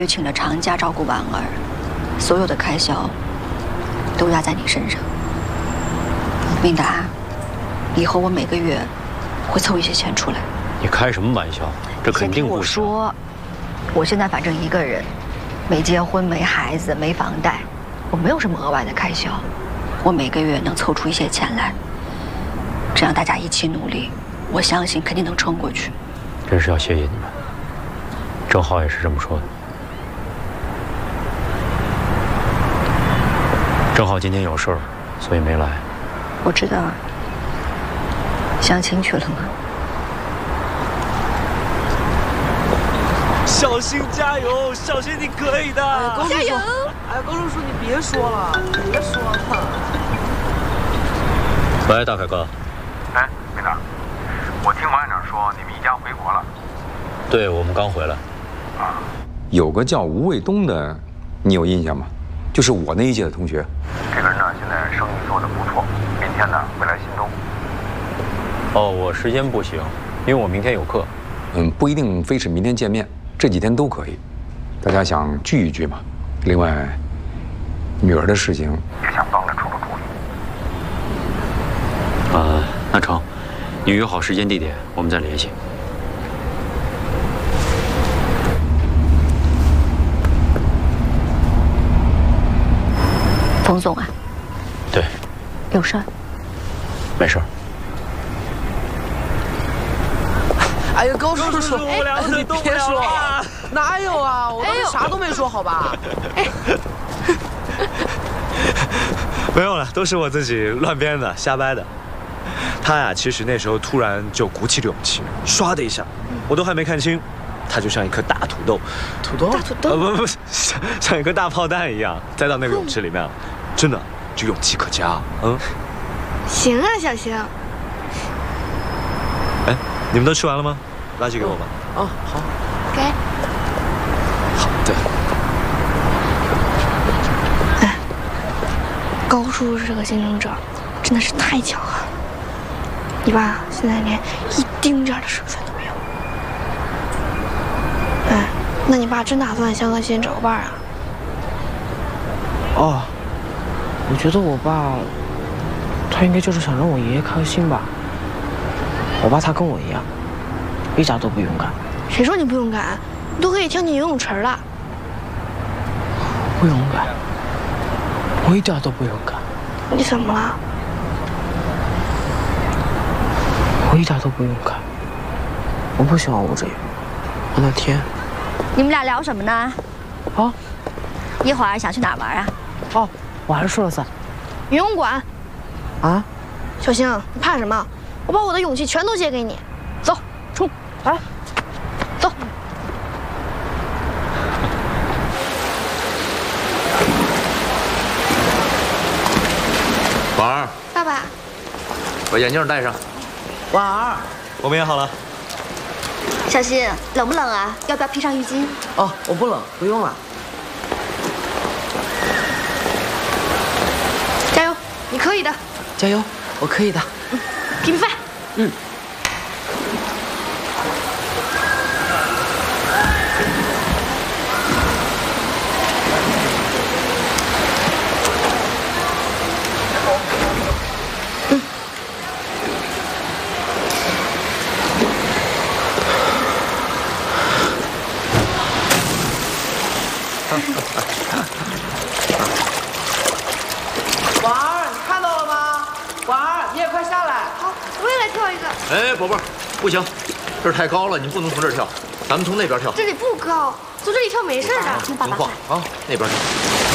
又请了长假照顾婉儿，所有的开销都压在你身上。明达，以后我每个月会凑一些钱出来。 你开什么玩笑？这肯定不行。我说， 我现在反正一个人，没结婚，没孩子，没房贷，我没有什么额外的开销。我每个月能凑出一些钱来，这样大家一起努力，我相信肯定能撑过去。 真是要谢谢你们。郑浩也是这么说的。郑浩今天有事儿，所以没来。 我知道。相亲去了吗？ 小新加油，小新你可以的！ 加油！哎，高叔叔你别说了，别说了。 喂，大凯哥。 哎，明达，我听王院长说你们一家回国了。 对，我们刚回来。 啊。 有个叫吴卫东的，你有印象吗？就是我那一届的同学。 这个人呢，现在生意做得不错，明天呢会来新东。 哦，我时间不行，因为我明天有课。 不一定非是明天见面，这几天都可以。大家想聚一聚嘛。另外，女儿的事情也想帮着出出主意。 那成，你约好时间地点，我们再联系。 冯总啊。 对。 有事儿？ 没事儿。 哎呀，高叔叔， 你别说了，哪有啊？我当时啥都没说，好吧？ 没有了，都是我自己乱编的、瞎掰的。他呀，其实那时候突然就鼓起了勇气，唰的一下，我都还没看清，他就像一颗大土豆， 大土豆？ 不，像一颗大炮弹一样栽到那个泳池里面了，真的，就勇气可嘉。 行啊，小星。 哎，你们都吃完了吗？垃圾给我吧。 哦，好。 给。 好的。 哎，高叔叔这个竞争者真的是太巧了。你爸现在连一丁点的胜算都没有。哎，那你爸真打算香港县找个伴啊？ 哦，我觉得我爸，他应该就是想让我爷爷开心吧。我爸他跟我一样，一点都不勇敢。 谁说你不勇敢？你都可以跳进游泳池了。 不勇敢？我一点都不勇敢。 你怎么了？ 我一点都不勇敢。我不喜欢吴志远。那天， 你们俩聊什么呢？ 啊？ 一会儿想去哪儿玩啊？ 哦，我还是说了算。 游泳馆。 啊？ 小星，你怕什么？我把我的勇气全都借给你，走，冲！来，走。 婉儿， 爸爸， 把眼镜戴上。 婉儿， 我们也好了。 小新，冷不冷啊？要不要披上浴巾？ 哦，我不冷，不用了。 加油，你可以的。 加油，我可以的。 Give me five。 婉儿，你看到了吗？婉儿，你也快下来。 好，我也来跳一个。 哎，宝贝儿，不行，这儿太高了，你不能从这儿跳，咱们从那边跳。 这里不高，从这里跳没事的。 听爸爸话啊，那边跳。